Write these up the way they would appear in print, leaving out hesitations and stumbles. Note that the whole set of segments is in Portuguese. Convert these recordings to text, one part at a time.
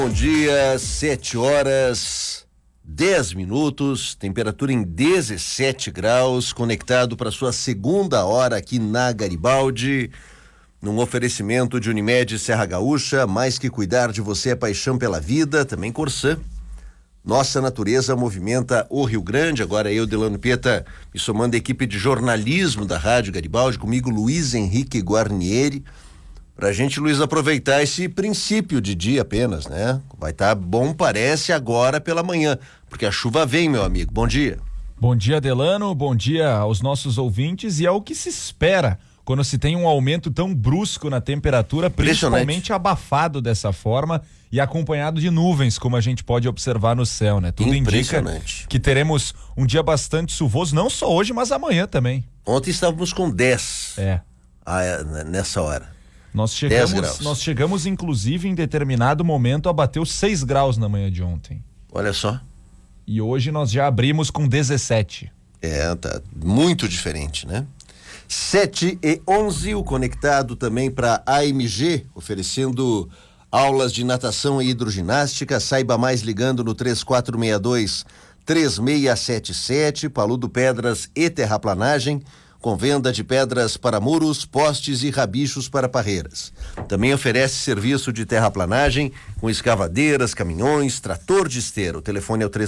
Bom dia, 7h10, temperatura em 17 graus, conectado para sua segunda hora aqui na Garibaldi, num oferecimento de Unimed Serra Gaúcha, mais que cuidar de você é paixão pela vida, também Corsã. Nossa natureza movimenta o Rio Grande. Agora eu, Delano Pieta, me somando a equipe de jornalismo da Rádio Garibaldi, comigo Luiz Henrique Guarnieri, pra gente, Luiz, aproveitar esse princípio de dia apenas, né? Vai estar bom, parece, agora pela manhã, porque a chuva vem, meu amigo. Bom dia. Bom dia, Delano, bom dia aos nossos ouvintes, e é o que se espera quando se tem um aumento tão brusco na temperatura, principalmente abafado dessa forma e acompanhado de nuvens, como a gente pode observar no céu, né? Tudo indica que teremos um dia bastante chuvoso, não só hoje, mas amanhã também. Ontem estávamos com 10 nessa hora. Nós chegamos, inclusive, em determinado momento, a bater os 6 graus na manhã de ontem. Olha só. E hoje nós já abrimos com 17. Tá muito diferente, né? 7h11, o conectado também para AMG, oferecendo aulas de natação e hidroginástica. Saiba mais ligando no 3462-3677, Paludo Pedras e Terraplanagem, com venda de pedras para muros, postes e rabichos para parreiras. Também oferece serviço de terraplanagem com escavadeiras, caminhões, trator de esteiro. O telefone é o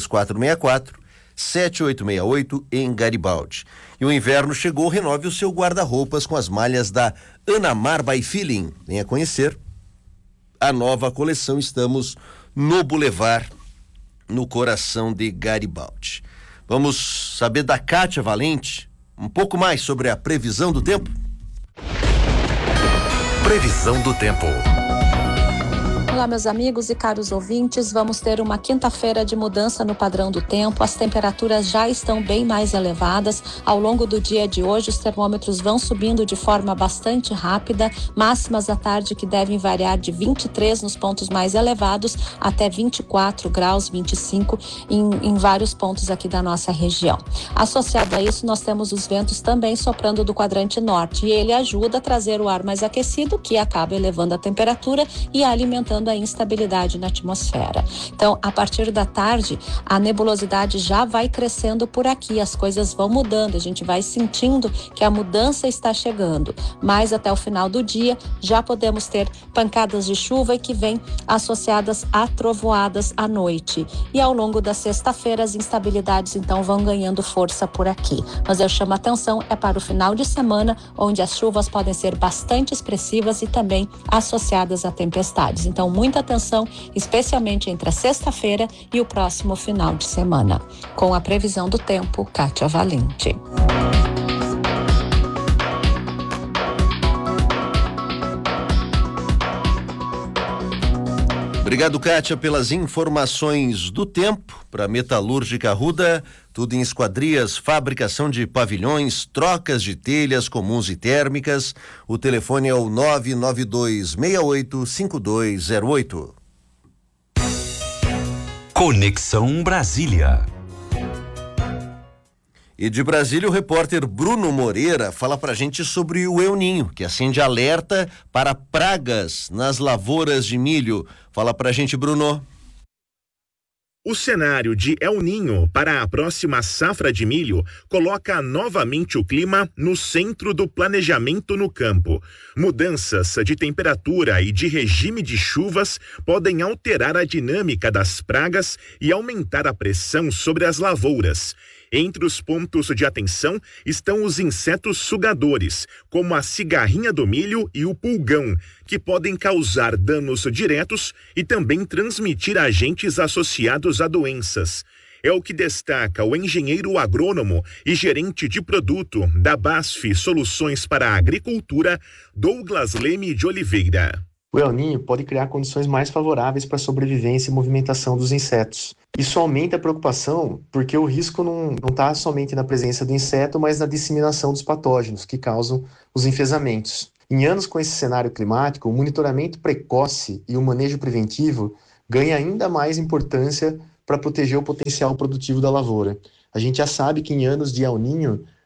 3464-7868 em Garibaldi. E o inverno chegou, renove o seu guarda-roupas com as malhas da Anamar by Feeling. Venha conhecer a nova coleção. Estamos no Boulevard, no coração de Garibaldi. Vamos saber da Kátia Valente um pouco mais sobre a previsão do tempo? Previsão do tempo. Olá, meus amigos e caros ouvintes, vamos ter uma quinta-feira de mudança no padrão do tempo. As temperaturas já estão bem mais elevadas. Ao longo do dia de hoje, os termômetros vão subindo de forma bastante rápida, máximas à tarde que devem variar de 23 nos pontos mais elevados até 24 graus, 25 em vários pontos aqui da nossa região. Associado a isso, nós temos os ventos também soprando do quadrante norte, e ele ajuda a trazer o ar mais aquecido, que acaba elevando a temperatura e alimentando a instabilidade na atmosfera. Então, a partir da tarde, a nebulosidade já vai crescendo por aqui, as coisas vão mudando, a gente vai sentindo que a mudança está chegando, mas até o final do dia já podemos ter pancadas de chuva e que vêm associadas a trovoadas à noite. E ao longo da sexta-feira, as instabilidades então vão ganhando força por aqui. Mas eu chamo a atenção para o final de semana, onde as chuvas podem ser bastante expressivas e também associadas a tempestades. Então, muita atenção, especialmente entre a sexta-feira e o próximo final de semana. Com a previsão do tempo, Kátia Valente. Obrigado, Kátia, pelas informações do tempo. Para Metalúrgica Arruda, tudo em esquadrias, fabricação de pavilhões, trocas de telhas comuns e térmicas. O telefone é o 992685208. Conexão Brasília. E de Brasília, o repórter Bruno Moreira fala pra gente sobre o El Ninho, que acende alerta para pragas nas lavouras de milho. Fala pra gente, Bruno. O cenário de El Ninho para a próxima safra de milho coloca novamente o clima no centro do planejamento no campo. Mudanças de temperatura e de regime de chuvas podem alterar a dinâmica das pragas e aumentar a pressão sobre as lavouras. Entre os pontos de atenção estão os insetos sugadores, como a cigarrinha do milho e o pulgão, que podem causar danos diretos e também transmitir agentes associados a doenças. É o que destaca o engenheiro agrônomo e gerente de produto da BASF Soluções para a Agricultura, Douglas Leme de Oliveira. O El Ninho pode criar condições mais favoráveis para a sobrevivência e movimentação dos insetos. Isso aumenta a preocupação porque o risco não está somente na presença do inseto, mas na disseminação dos patógenos que causam os enfesamentos. Em anos com esse cenário climático, o monitoramento precoce e o manejo preventivo ganha ainda mais importância para proteger o potencial produtivo da lavoura. A gente já sabe que em anos de El Ninho,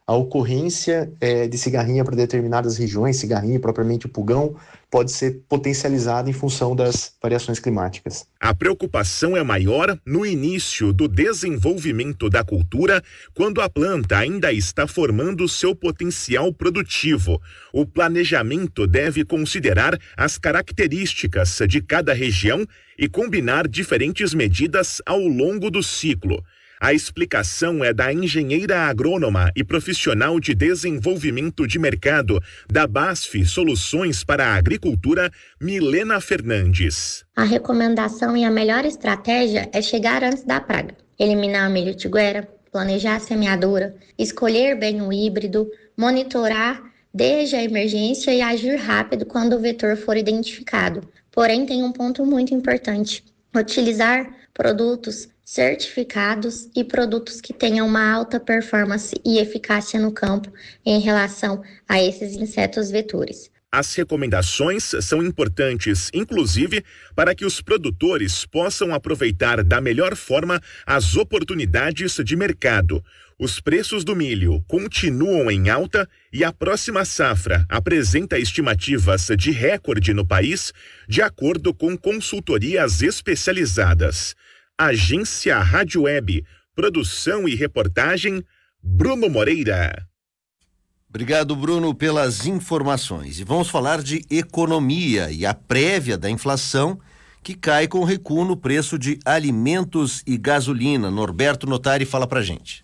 a ocorrência de cigarrinha para determinadas regiões, cigarrinha propriamente o pulgão, pode ser potencializada em função das variações climáticas. A preocupação é maior no início do desenvolvimento da cultura, quando a planta ainda está formando seu potencial produtivo. O planejamento deve considerar as características de cada região e combinar diferentes medidas ao longo do ciclo. A explicação é da engenheira agrônoma e profissional de desenvolvimento de mercado da BASF Soluções para a Agricultura, Milena Fernandes. A recomendação e a melhor estratégia é chegar antes da praga, eliminar a milho-tiguera, planejar a semeadura, escolher bem o híbrido, monitorar desde a emergência e agir rápido quando o vetor for identificado. Porém, tem um ponto muito importante: utilizar produtos certificados e produtos que tenham uma alta performance e eficácia no campo em relação a esses insetos vetores. As recomendações são importantes, inclusive, para que os produtores possam aproveitar da melhor forma as oportunidades de mercado. Os preços do milho continuam em alta e a próxima safra apresenta estimativas de recorde no país, de acordo com consultorias especializadas. Agência Rádio Web, produção e reportagem, Bruno Moreira. Obrigado, Bruno, pelas informações. E vamos falar de economia e a prévia da inflação, que cai com recuo no preço de alimentos e gasolina. Norberto Notari fala pra gente.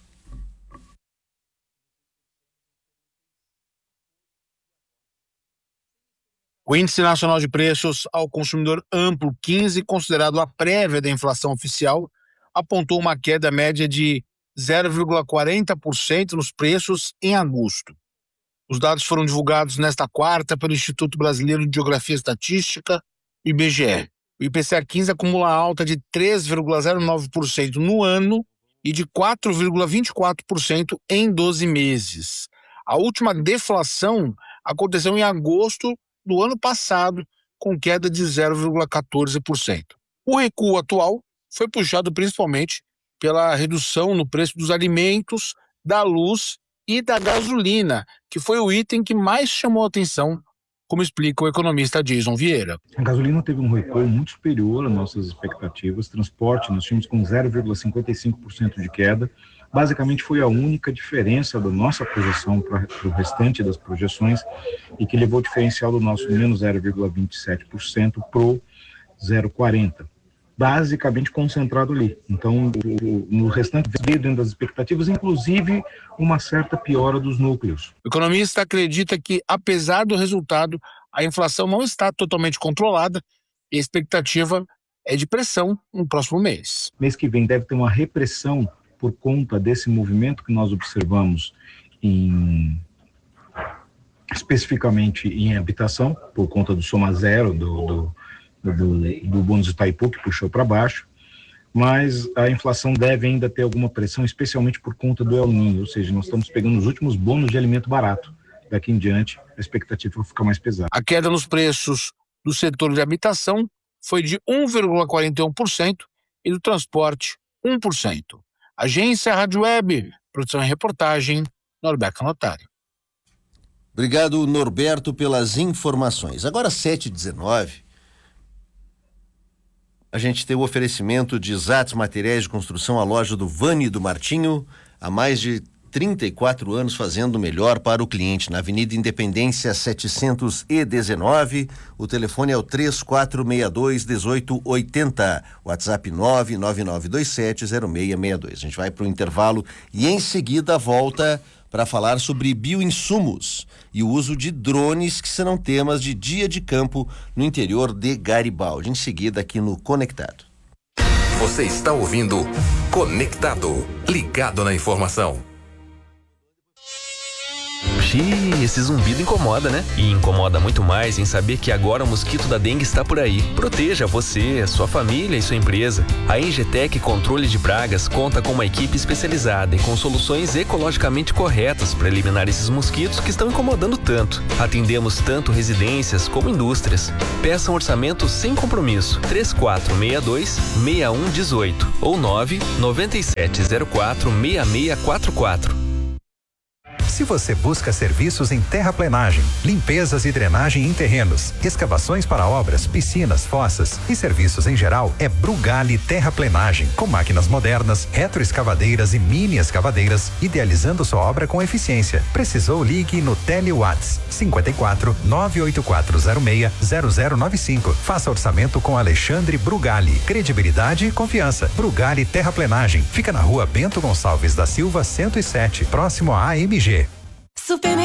O Índice Nacional de Preços ao Consumidor Amplo 15, considerado a prévia da inflação oficial, apontou uma queda média de 0,40% nos preços em agosto. Os dados foram divulgados nesta quarta pelo Instituto Brasileiro de Geografia e Estatística, IBGE. O IPCA 15 acumula alta de 3,09% no ano e de 4,24% em 12 meses. A última deflação aconteceu em agosto do ano passado, com queda de 0,14%. O recuo atual foi puxado principalmente pela redução no preço dos alimentos, da luz e da gasolina, que foi o item que mais chamou a atenção, como explica o economista Jason Vieira. A gasolina teve um recuo muito superior às nossas expectativas. Transporte, nós tínhamos com 0,55% de queda. Basicamente foi a única diferença da nossa projeção para o restante das projeções e que levou o diferencial do nosso menos 0,27% para o 0,40%. Basicamente concentrado ali. Então, no restante veio dentro das expectativas, inclusive uma certa piora dos núcleos. O economista acredita que, apesar do resultado, a inflação não está totalmente controlada e a expectativa é de pressão no próximo mês. Mês que vem deve ter uma repressão por conta desse movimento que nós observamos especificamente em habitação, por conta do soma zero do bônus Itaipu, que puxou para baixo, mas a inflação deve ainda ter alguma pressão, especialmente por conta do El Niño, ou seja, nós estamos pegando os últimos bônus de alimento barato. Daqui em diante, a expectativa vai ficar mais pesada. A queda nos preços do setor de habitação foi de 1,41% e do transporte 1%. Agência Rádio Web, produção e reportagem, Norberto Notari. Obrigado, Norberto, pelas informações. Agora, 7h19, a gente tem o oferecimento de Zatz Materiais de Construção, a loja do Vani e do Martinho, há mais de 34 anos fazendo o melhor para o cliente. Na Avenida Independência 719, o telefone é o 3462-1880, WhatsApp 999270662. A gente vai para o intervalo e em seguida volta para falar sobre bioinsumos e o uso de drones, que serão temas de dia de campo no interior de Garibaldi. Em seguida, aqui no Conectado. Você está ouvindo Conectado, ligado na informação. Esse zumbido incomoda, né? E incomoda muito mais em saber que agora o mosquito da dengue está por aí. Proteja você, sua família e sua empresa. A Engetec Controle de Pragas conta com uma equipe especializada e com soluções ecologicamente corretas para eliminar esses mosquitos que estão incomodando tanto. Atendemos tanto residências como indústrias. Peça um orçamento sem compromisso. 3462-6118 ou 99704-6644. Se você busca serviços em terraplenagem, limpezas e drenagem em terrenos, escavações para obras, piscinas, fossas e serviços em geral, é Brugali Terraplenagem, com máquinas modernas, retroescavadeiras e mini escavadeiras, idealizando sua obra com eficiência. Precisou? Ligue no Tele-Whats 54 98406 0095. Faça orçamento com Alexandre Brugali. Credibilidade e confiança. Brugali Terraplenagem. Fica na rua Bento Gonçalves da Silva 107, próximo à AMG.